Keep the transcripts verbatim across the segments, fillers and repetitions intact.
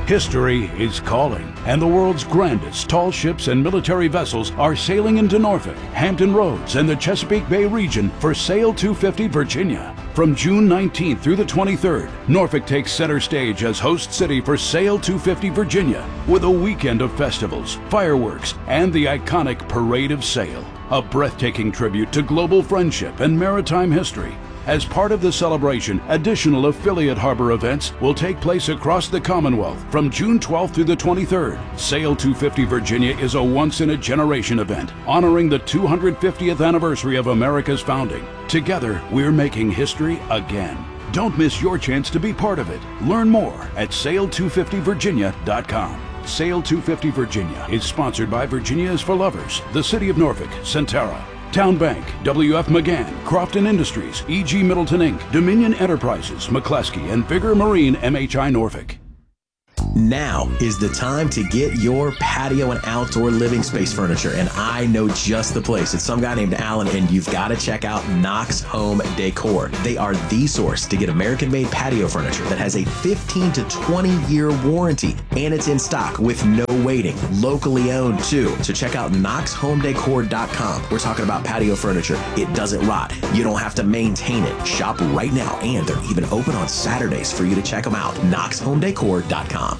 History is calling, and the world's grandest tall ships and military vessels are sailing into Norfolk, Hampton Roads, and the Chesapeake Bay region for Sail two fifty Virginia. From June nineteenth through the twenty-third, Norfolk takes center stage as host city for Sail two fifty Virginia, with a weekend of festivals, fireworks, and the iconic Parade of Sail, a breathtaking tribute to global friendship and maritime history. As part of the celebration, additional affiliate harbor events will take place across the Commonwealth from June twelfth through the twenty-third. Sail two fifty Virginia is a once-in-a-generation event honoring the two hundred fiftieth anniversary of America's founding. Together, we're making history again. Don't miss your chance to be part of it. Learn more at sail two fifty virginia dot com. Sail two fifty Virginia is sponsored by Virginia is for Lovers, the City of Norfolk, Centera, Town Bank, W F McGann, Crofton Industries, E G Middleton Incorporated, Dominion Enterprises, McCleskey, and Vigor Marine M H I Norfolk. Now is the time to get your patio and outdoor living space furniture, and I know just the place. It's some guy named Alan, and you've got to check out Knox Home Decor. They are the source to get American-made patio furniture that has a fifteen to twenty year warranty, and it's in stock with no waiting. Locally owned, too. So check out knox home decor dot com. We're talking about patio furniture. It doesn't rot. You don't have to maintain it. Shop right now, and they're even open on Saturdays for you to check them out. knox home decor dot com.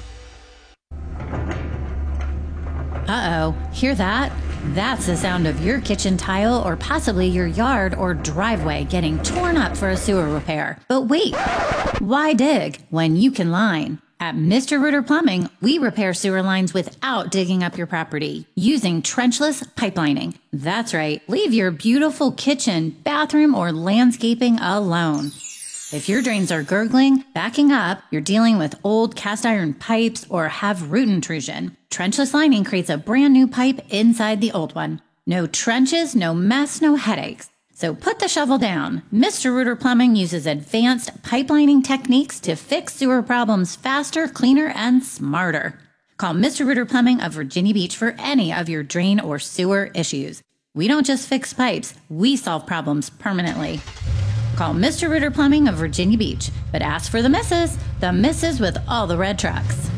Uh-oh, hear that? That's the sound of your kitchen tile or possibly your yard or driveway getting torn up for a sewer repair. But wait, why dig when you can line? At Mister Rooter Plumbing, we repair sewer lines without digging up your property using trenchless pipelining. That's right, leave your beautiful kitchen, bathroom, or landscaping alone. If your drains are gurgling, backing up, you're dealing with old cast iron pipes, or have root intrusion, trenchless lining creates a brand new pipe inside the old one. No trenches, no mess, no headaches. So put the shovel down. Mister Rooter Plumbing uses advanced pipelining techniques to fix sewer problems faster, cleaner, and smarter. Call Mister Rooter Plumbing of Virginia Beach for any of your drain or sewer issues. We don't just fix pipes, we solve problems permanently. Call Mister Rooter Plumbing of Virginia Beach, but ask for the missus, the missus with all the red trucks.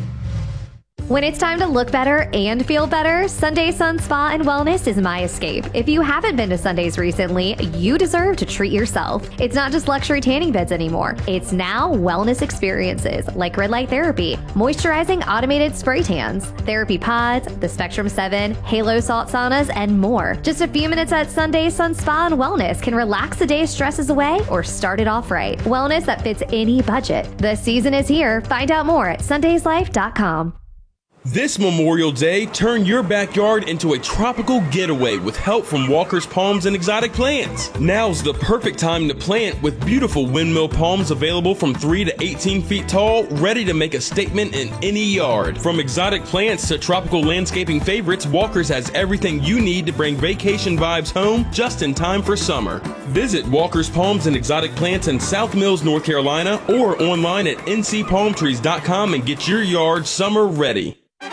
When it's time to look better and feel better, Sunday Sun Spa and Wellness is my escape. If you haven't been to Sundays recently, you deserve to treat yourself. It's not just luxury tanning beds anymore. It's now wellness experiences like red light therapy, moisturizing automated spray tans, therapy pods, the Spectrum seven, Halo salt saunas, and more. Just a few minutes at Sunday Sun Spa and Wellness can relax the day's stresses away or start it off right. Wellness that fits any budget. The season is here. Find out more at sundays life dot com. This Memorial Day, turn your backyard into a tropical getaway with help from Walker's Palms and Exotic Plants. Now's the perfect time to plant with beautiful windmill palms available from three to eighteen feet tall, ready to make a statement in any yard. From exotic plants to tropical landscaping favorites, Walker's has everything you need to bring vacation vibes home just in time for summer. Visit Walker's Palms and Exotic Plants in South Mills, North Carolina, or online at n c palm trees dot com and get your yard summer ready.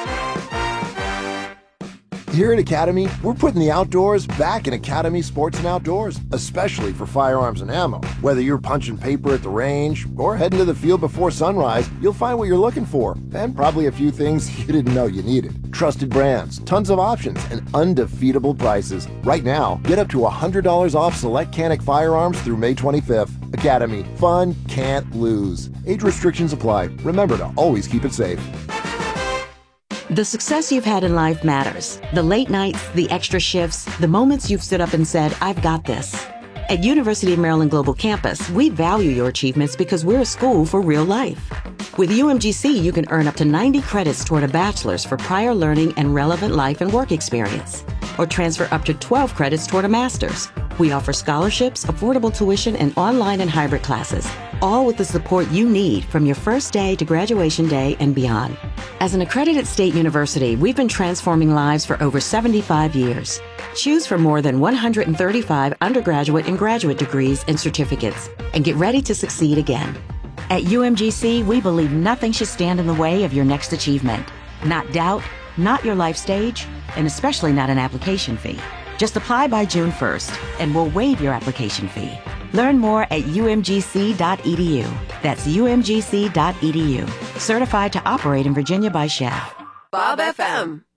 Here at Academy, we're putting the outdoors back in Academy Sports and Outdoors, especially for firearms and ammo. Whether you're punching paper at the range or heading to the field before sunrise, you'll find what you're looking for, and probably a few things you didn't know you needed. Trusted brands, tons of options, and undefeatable prices. Right now, get up to one hundred dollars off select Canic firearms through May twenty-fifth. Academy, fun can't lose. Age restrictions apply. Remember to always keep it safe. The success you've had in life matters. The late nights, the extra shifts, the moments you've stood up and said, I've got this. At University of Maryland Global Campus, we value your achievements because we're a school for real life. With U M G C, you can earn up to ninety credits toward a bachelor's for prior learning and relevant life and work experience, or transfer up to twelve credits toward a master's. We offer scholarships, affordable tuition, and online and hybrid classes, all with the support you need from your first day to graduation day and beyond. As an accredited state university, we've been transforming lives for over seventy-five years. Choose from more than one hundred thirty-five undergraduate and graduate degrees and certificates, and get ready to succeed again. At U M G C, we believe nothing should stand in the way of your next achievement. Not doubt, not your life stage, and especially not an application fee. Just apply by June first, and we'll waive your application fee. Learn more at u m g c dot e d u. That's u m g c dot e d u. Certified to operate in Virginia by Chef. Bob F M.